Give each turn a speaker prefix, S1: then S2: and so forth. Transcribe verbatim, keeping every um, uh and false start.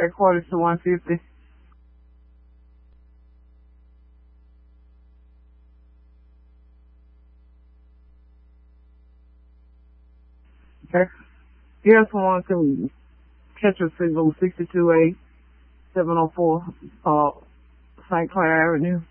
S1: Three quarters to one fifty. Okay. Yes, one can catch a signal sixty-two A, seven oh four, uh, Saint Clair Avenue.